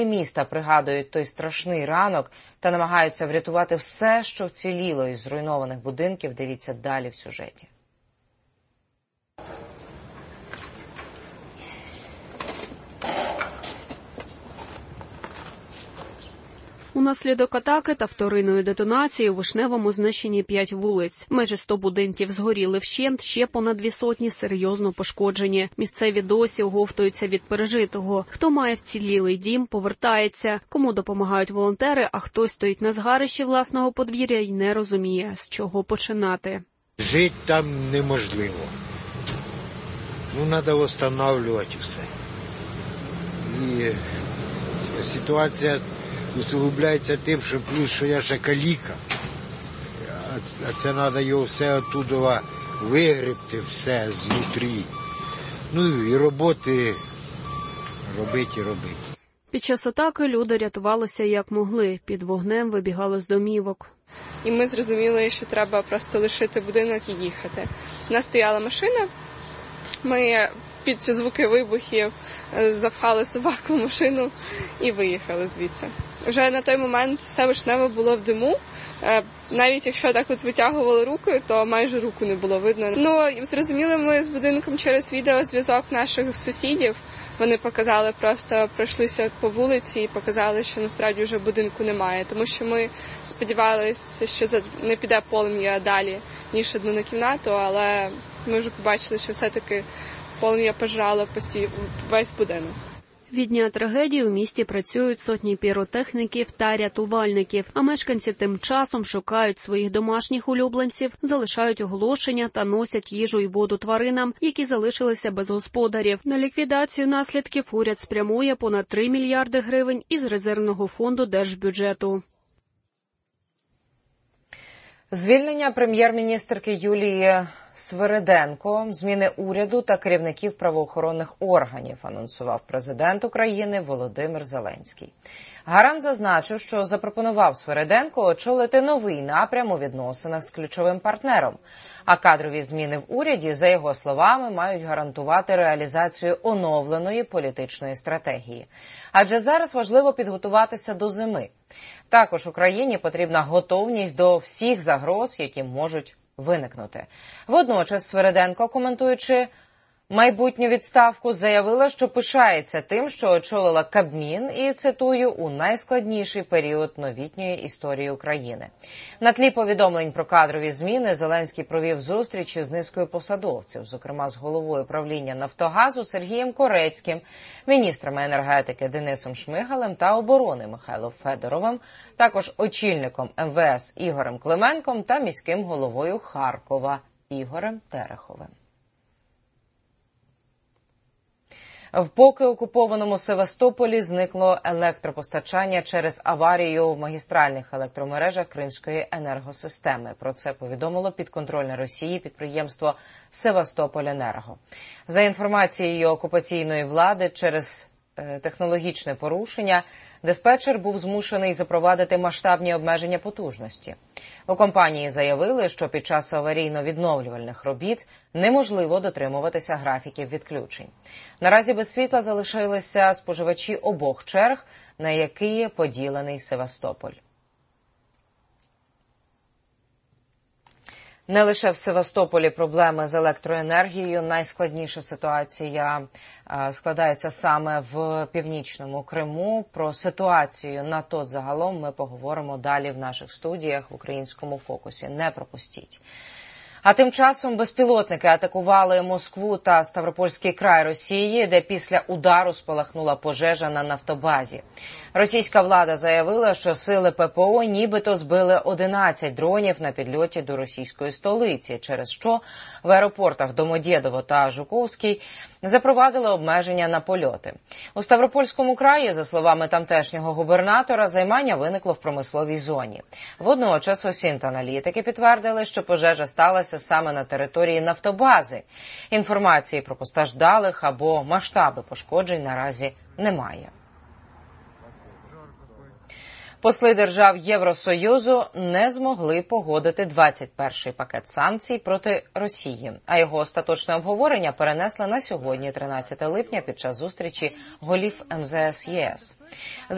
Міста пригадують той страшний ранок та намагаються врятувати все, що вціліло із зруйнованих будинків. Дивіться далі в сюжеті. Унаслідок атаки та вторинної детонації у Вишневому знищені 5 вулиць. Майже 100 будинків згоріли вщент, ще понад 200 серйозно пошкоджені. Місцеві досі оговтуються від пережитого. Хто має вцілілий дім, повертається. Кому допомагають волонтери, а хтось стоїть на згарищі власного подвір'я і не розуміє, з чого починати. Жити там неможливо. Треба встановлювати все. І ситуація усугубляється тим, що плюс, що я ще каліка, а це треба його все оттуда вигребти, все знутрі. Ну і роботи робити. Під час атаки люди рятувалися як могли, під вогнем вибігали з домівок. І ми зрозуміли, що треба просто лишити будинок і їхати. У нас стояла машина, ми під звуки вибухів запхали собаку в машину і виїхали звідси. Вже на той момент все Вишневе було в диму. Навіть якщо так от витягували руку, то майже руку не було видно. Ну, зрозуміли ми з будинком через відеозв'язок наших сусідів. Вони показали, просто пройшлися по вулиці і показали, що насправді вже будинку немає. Тому що ми сподівалися, що не піде полум'я далі, ніж одну кімнату, але ми вже побачили, що все-таки полум'я пожрало весь будинок. Від дня трагедії у місті працюють сотні піротехніків та рятувальників, а мешканці тим часом шукають своїх домашніх улюбленців, залишають оголошення та носять їжу і воду тваринам, які залишилися без господарів. На ліквідацію наслідків уряд спрямує понад 3 мільярди гривень із резервного фонду держбюджету. Звільнення прем'єр-міністерки Юлії Свириденко, зміни уряду та керівників правоохоронних органів, анонсував президент України Володимир Зеленський. Гарант зазначив, що запропонував Свириденко очолити новий напрям у відносинах з ключовим партнером. А кадрові зміни в уряді, за його словами, мають гарантувати реалізацію оновленої політичної стратегії. Адже зараз важливо підготуватися до зими. Також Україні потрібна готовність до всіх загроз, які можуть виникнути. Водночас Свириденко, коментуючи майбутню відставку, заявила, що пишається тим, що очолила Кабмін і, цитую, у найскладніший період новітньої історії України. На тлі повідомлень про кадрові зміни Зеленський провів зустрічі з низкою посадовців, зокрема з головою правління «Нафтогазу» Сергієм Корецьким, міністрами енергетики Денисом Шмигалем та оборони Михайлом Федоровим, також очільником МВС Ігорем Клименком та міським головою Харкова Ігорем Тереховим. В поки окупованому Севастополі зникло електропостачання через аварію в магістральних електромережах Кримської енергосистеми. Про це повідомило підконтрольне Росії підприємство «Севастополенерго». За інформацією окупаційної влади, через технологічне порушення диспетчер був змушений запровадити масштабні обмеження потужності. У компанії заявили, що під час аварійно-відновлювальних робіт неможливо дотримуватися графіків відключень. Наразі без світла залишилися споживачі обох черг, на які поділений Севастополь. Не лише в Севастополі проблеми з електроенергією. Найскладніша ситуація складається саме в Північному Криму. Про ситуацію на ТОТ загалом ми поговоримо далі в наших студіях в «Українському фокусі». Не пропустіть. А тим часом безпілотники атакували Москву та Ставропольський край Росії, де після удару спалахнула пожежа на нафтобазі. Російська влада заявила, що сили ППО нібито збили 11 дронів на підльоті до російської столиці, через що в аеропортах Домодєдово та Жуковський запровадили обмеження на польоти. У Ставропольському краї, за словами тамтешнього губернатора, займання виникло в промисловій зоні. Водночас осінт-аналітики підтвердили, що пожежа сталася саме на території нафтобази. Інформації про постраждалих або масштаби пошкоджень наразі немає. Посли держав Євросоюзу не змогли погодити 21-й пакет санкцій проти Росії, а його остаточне обговорення перенесли на сьогодні, 13 липня, під час зустрічі голів МЗС ЄС.